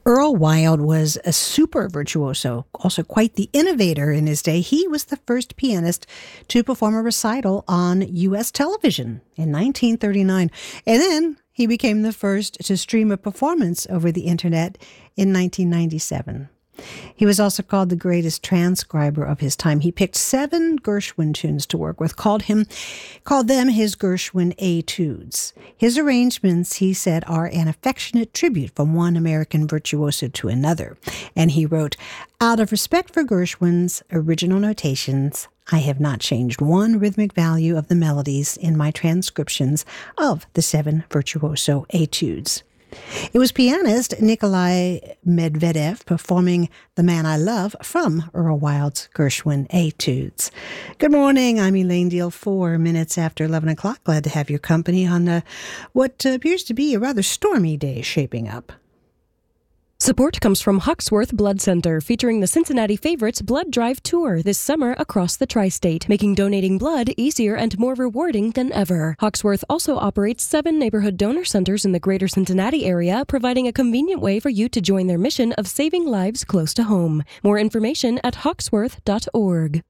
Earl Wild was a super virtuoso, also quite the innovator in his day. He was the first pianist to perform a recital on U.S. television in 1939. And then he became the first to stream a performance over the internet in 1997. He was also called the greatest transcriber of his time. He picked 7 Gershwin tunes to work with, called them his Gershwin etudes. His arrangements, he said, are an affectionate tribute from one American virtuoso to another. And he wrote, "Out of respect for Gershwin's original notations, I have not changed one rhythmic value of the melodies in my transcriptions of the 7 virtuoso etudes." It was pianist Nikolai Medvedev performing "The Man I Love" from Earl Wild's Gershwin etudes. Good morning, I'm Elaine Deal, 4 minutes after 11 o'clock. Glad to have your company on what appears to be a rather stormy day shaping up. Support comes from Hawksworth Blood Center, featuring the Cincinnati Favorites Blood Drive Tour this summer across the tri-state, making donating blood easier and more rewarding than ever. Hawksworth also operates 7 neighborhood donor centers in the greater Cincinnati area, providing a convenient way for you to join their mission of saving lives close to home. More information at hawksworth.org.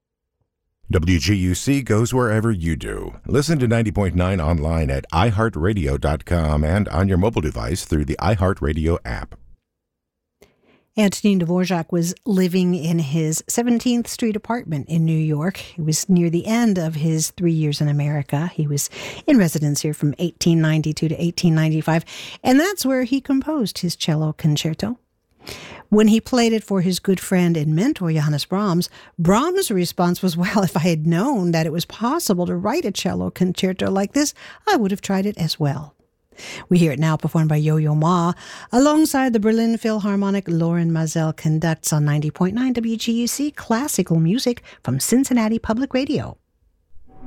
WGUC goes wherever you do. Listen to 90.9 online at iHeartRadio.com and on your mobile device through the iHeartRadio app. Antonin Dvorak was living in his 17th Street apartment in New York. It was near the end of his 3 years in America. He was in residence here from 1892 to 1895, and that's where he composed his cello concerto. When he played it for his good friend and mentor, Johannes Brahms, Brahms' response was, "Well, if I had known that it was possible to write a cello concerto like this, I would have tried it as well." We hear it now performed by Yo-Yo Ma alongside the Berlin Philharmonic. Lauren Mazel conducts on 90.9 WGUC classical music from Cincinnati Public Radio.